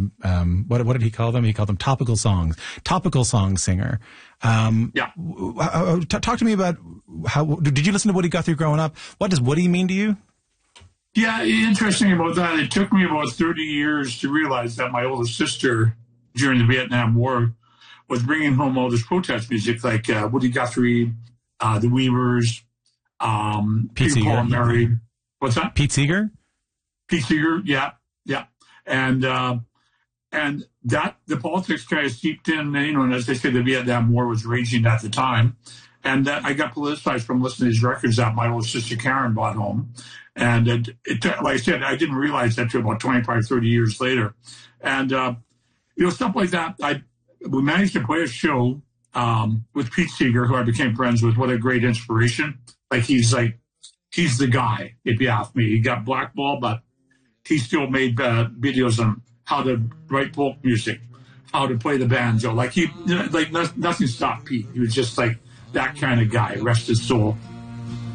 what did he call them? He called them topical song singer. Talk to me about how, did you listen to Woody Guthrie growing up? What does Woody mean to you? Yeah, interesting about that. It took me about 30 years to realize that my oldest sister during the Vietnam War was bringing home all this protest music like Woody Guthrie, the Weavers, Pete Seeger. Paul and Mary. What's that? Pete Seeger? Pete Seeger, yeah. And that the politics kind of seeped in, and as they say, the Vietnam War was raging at the time. And I got politicized from listening to these records that my older sister Karen brought home. And it like I said, I didn't realize that until about 25, 30 years later. And, stuff like that. We managed to play a show with Pete Seeger, who I became friends with. What a great inspiration. He's the guy, if you ask me. He got blackballed, but he still made videos on how to write folk music, how to play the banjo. Nothing stopped Pete. He was just that kind of guy, rest his soul.